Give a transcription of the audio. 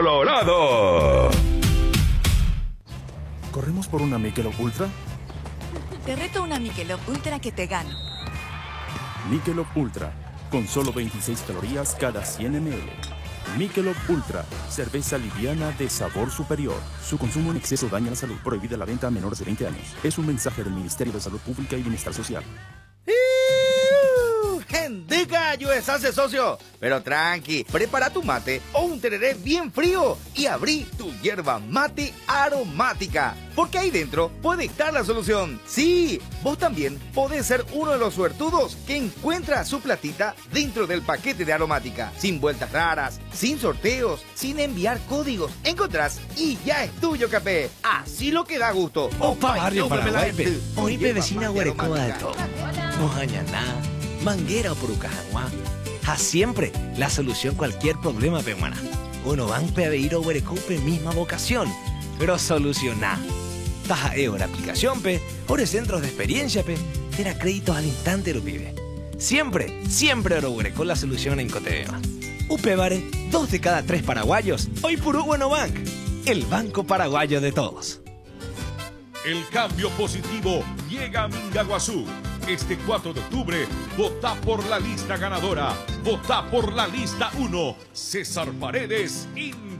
Colorado. ¿Corremos por una Michelob Ultra? Te reto una Michelob Ultra que te gano. Michelob Ultra, con solo 26 calorías cada 100 ml. Michelob Ultra, cerveza liviana de sabor superior. Su consumo en exceso daña la salud. Prohibida la venta a menores de 20 años. Es un mensaje del Ministerio de Salud Pública y Bienestar Social. ¡Gendica, USA, socio! Pero tranqui, prepara tu mate o un tereré bien frío y abrí tu hierba mate aromática. Porque ahí dentro puede estar la solución. Sí, vos también podés ser uno de los suertudos que encuentra su platita dentro del paquete de aromática. Sin vueltas raras, sin sorteos, sin enviar códigos. Encontrás y ya es tuyo, capé. Así lo que da gusto. Opa, barrio Paraguay, hoy vecina Guarecoa de todo. Mojañaná, Manguera o Purucajaguá. A siempre la solución cualquier problema, pe mana. Uno van pe ir o Guarecope misma vocación, pero solucioná. Taja la aplicación, pe, ore centros de experiencia, pe. Tera créditos al instante, lo pibe. Siempre, oro Guarecó la solución en Cotebema. Upevare, 2 de cada 3 paraguayos. Hoy Purú Bueno Bank, el banco paraguayo de todos. El cambio positivo llega a Mingaguazú. Este 4 de octubre, vota por la lista ganadora. Vota por la lista 1. César Paredes.